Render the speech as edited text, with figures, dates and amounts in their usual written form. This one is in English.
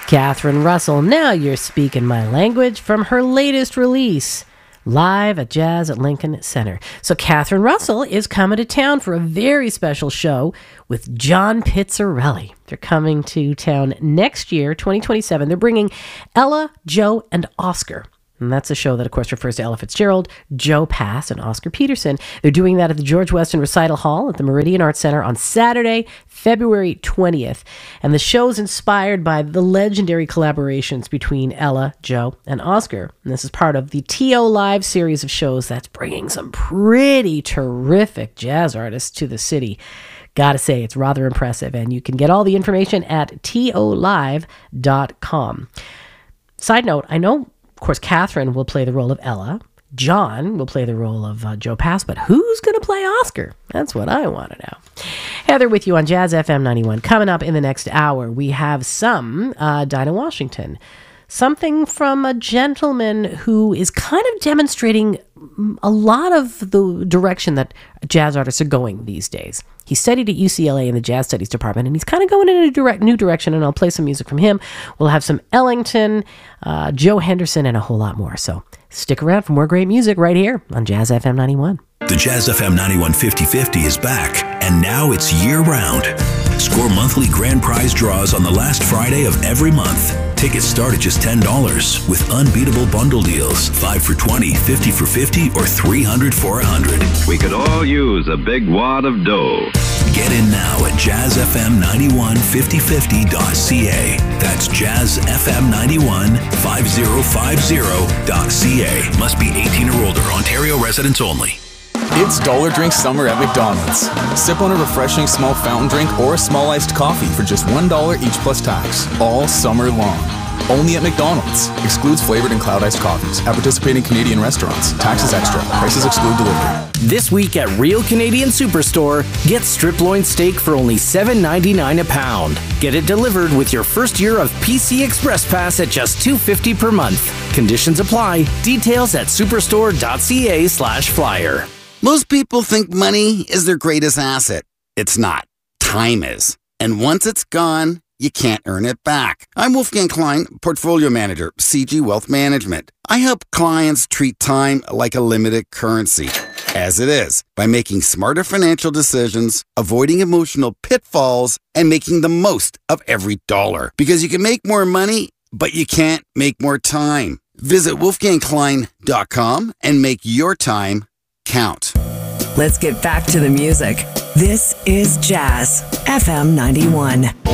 Catherine Russell, now you're speaking my language, from her latest release, live at Jazz at Lincoln Center. So Catherine Russell is coming to town for a very special show with John Pizzarelli. They're coming to town next year, 2027. They're bringing Ella, Joe, and Oscar. And that's a show that, of course, refers to Ella Fitzgerald, Joe Pass, and Oscar Peterson. They're doing that at the George Weston Recital Hall at the Meridian Arts Center on Saturday, February 20th. And the show's inspired by the legendary collaborations between Ella, Joe, and Oscar. And this is part of the TO Live series of shows that's bringing some pretty terrific jazz artists to the city. Gotta say, it's rather impressive. And you can get all the information at tolive.com. Side note, I know, of course, Catherine will play the role of Ella. John will play the role of Joe Pass, but who's going to play Oscar? That's what I want to know. Heather with you on Jazz FM 91. Coming up in the next hour, we have some Dinah Washington. Something from a gentleman who is kind of demonstrating a lot of the direction that jazz artists are going these days. He studied at UCLA in the Jazz Studies Department, and he's kind of going in a new direction, and I'll play some music from him. We'll have some Ellington, Joe Henderson, and a whole lot more. So stick around for more great music right here on Jazz FM 91. The Jazz FM 91 50/50 is back, and now it's year-round. Score monthly grand prize draws on the last Friday of every month. Tickets start at just $10 with unbeatable bundle deals. 5 for $20, 50 for $50, or 300 for $100. We could all use a big wad of dough. Get in now at jazzfm915050.ca. That's jazzfm915050.ca. Must be 18 or older. Ontario residents only. It's Dollar Drink Summer at McDonald's. Sip on a refreshing small fountain drink or a small iced coffee for just $1 each plus tax, all summer long. Only at McDonald's. Excludes flavored and cloud iced coffees. At participating Canadian restaurants. Taxes extra. Prices exclude delivery. This week at Real Canadian Superstore, get strip loin steak for only $7.99 a pound. Get it delivered with your first year of PC Express Pass at just $2.50 per month. Conditions apply. Details at superstore.ca/flyer. Most people think money is their greatest asset. It's not. Time is. And once it's gone, you can't earn it back. I'm Wolfgang Klein, Portfolio Manager, CG Wealth Management. I help clients treat time like a limited currency, as it is, by making smarter financial decisions, avoiding emotional pitfalls, and making the most of every dollar. Because you can make more money, but you can't make more time. Visit wolfgangklein.com and make your time count. Let's get back to the music. This is Jazz FM 91.